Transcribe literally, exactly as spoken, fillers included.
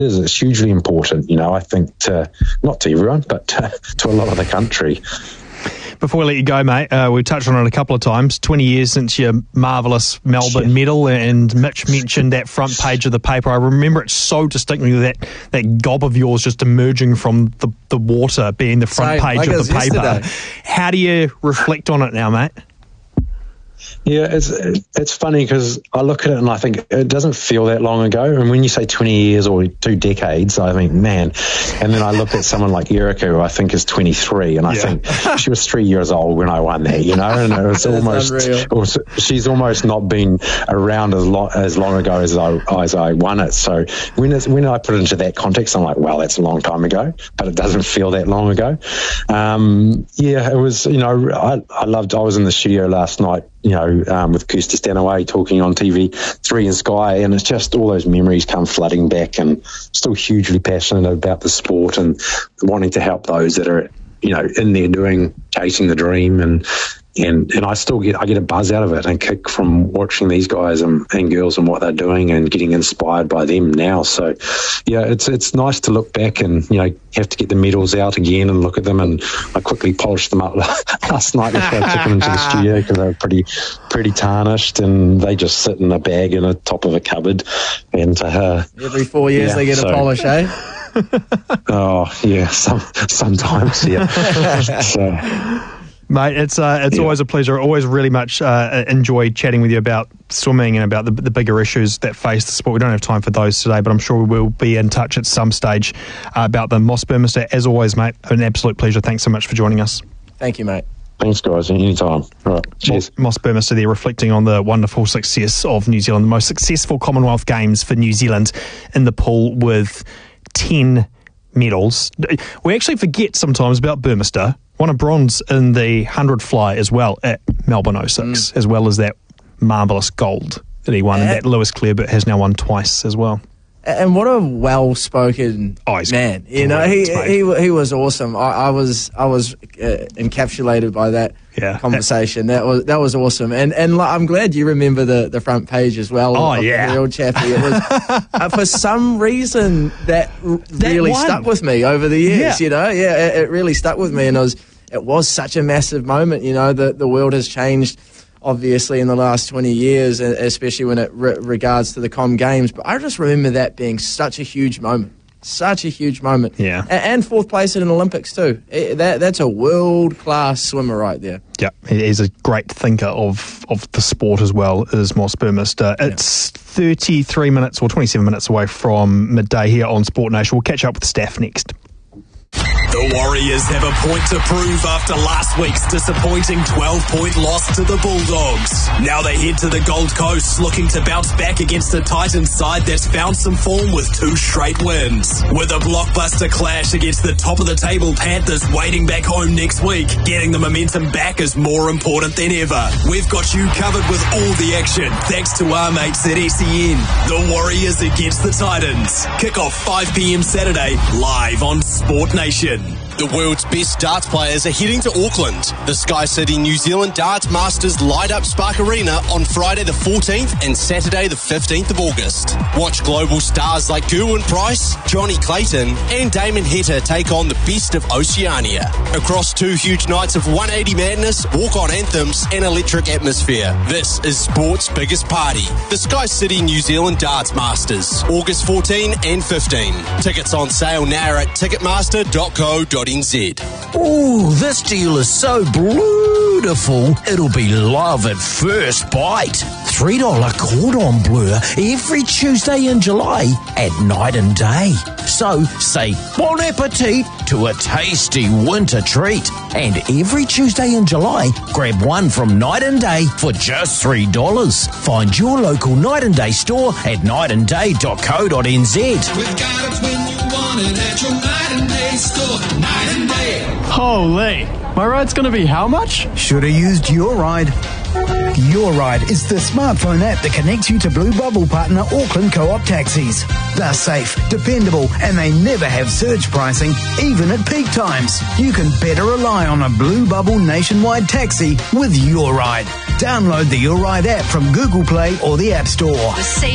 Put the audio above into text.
is. It's hugely important, you know, I think, to, not to everyone, but to, to a lot of the country. Before we let you go, mate, uh, we've touched on it a couple of times. twenty years since your marvellous Melbourne yeah. medal, and Mitch mentioned that front page of the paper. I remember it so distinctly, that, that gob of yours just emerging from the, the water being the front Same, page like of the paper. Yesterday. How do you reflect on it now, mate? Yeah, it's it's funny because I look at it and I think it doesn't feel that long ago. And when you say twenty years or two decades, I think, man. And then I look at someone like Erica, who I think is twenty-three, and I yeah. think she was three years old when I won that, you know. And it was almost, it was, she's almost not been around as long as long ago as I as I won it. So when it's, when I put it into that context, I'm like, well, that's a long time ago, but it doesn't feel that long ago. Um, yeah, it was. You know, I I loved. I was in the studio last night, you know, um, with Kirsten Stanaway talking on T V three and Sky, and it's just all those memories come flooding back, and still hugely passionate about the sport and wanting to help those that are, you know, in there doing, chasing the dream, and and and I still get I get a buzz out of it and kick from watching these guys and, and girls and what they're doing and getting inspired by them now. So yeah, it's it's nice to look back and, you know, have to get the medals out again and look at them, and I quickly polished them up last night before I took them into the studio because they were pretty pretty tarnished, and they just sit in a bag in the top of a cupboard. And uh, every four years yeah, they get so, a polish, eh? Oh yeah, some sometimes yeah. So. Mate, it's uh, it's yeah. always a pleasure. I always really much uh, enjoy chatting with you about swimming and about the, the bigger issues that face the sport. We don't have time for those today, but I'm sure we will be in touch at some stage uh, about them. Moss Burmester, as always, mate, an absolute pleasure. Thanks so much for joining us. Thank you, mate. Thanks, guys. Anytime. All right. Cheers. Moss Burmester there, reflecting on the wonderful success of New Zealand, the most successful Commonwealth Games for New Zealand in the pool with ten medals. We actually forget sometimes about Burmester. Won a bronze in the hundred fly as well at Melbourne oh six, mm. as well as that marvellous gold that he won, and, and that Lewis Clareburt has now won twice as well. And what a well-spoken oh, man! You know, he, he he was awesome. I, I was I was uh, encapsulated by that yeah. conversation. That was that was awesome, and and I'm glad you remember the, the front page as well. Oh of yeah, the real Chappie. It was uh, for some reason that, that really one. stuck with me over the years. Yeah. You know, yeah, it, it really stuck with me, and it was it was such a massive moment. You know, the the world has changed, obviously, in the last twenty years, especially when it re- regards to the Com Games. But I just remember that being such a huge moment. Such a huge moment. Yeah. A- and fourth place in an Olympics too. It, that, that's a world-class swimmer right there. Yeah, he's a great thinker of, of the sport as well, is Moss Burmester. It's yeah. thirty-three minutes or twenty-seven minutes away from midday here on Sport Nation. We'll catch up with the staff next. The Warriors have a point to prove after last week's disappointing twelve-point loss to the Bulldogs. Now they head to the Gold Coast looking to bounce back against a Titans side that's found some form with two straight wins. With a blockbuster clash against the top-of-the-table Panthers waiting back home next week, getting the momentum back is more important than ever. We've got you covered with all the action, thanks to our mates at S E N. The Warriors against the Titans. Kick off five p.m. Saturday, live on Sport Nation. The world's best darts players are heading to Auckland. The Sky City New Zealand Darts Masters light up Spark Arena on Friday the fourteenth and Saturday the fifteenth of August. Watch global stars like Gerwyn Price, Johnny Clayton and Damon Heta take on the best of Oceania. Across two huge nights of one eighty madness, walk-on anthems and electric atmosphere. This is sport's biggest party. The Sky City New Zealand Darts Masters, August fourteenth and fifteenth. Tickets on sale now at ticketmaster dot co dot n z. Ooh, this deal is so beautiful, it'll be love at first bite. three dollars cordon bleu every Tuesday in July at Night and Day. So say bon appetit to a tasty winter treat. And every Tuesday in July, grab one from Night and Day for just three dollars. Find your local Night and Day store at night and day dot co dot n z. We've got it when you want it at your Night and Day store. Night and Day. Holy, my ride's going to be how much? Should have used Your Ride. Your Ride is the smartphone app that connects you to Blue Bubble partner Auckland Co-op taxis. They're safe, dependable, and they never have surge pricing, even at peak times. You can better rely on a Blue Bubble nationwide taxi with Your Ride. Download the Your Ride app from Google Play or the App Store.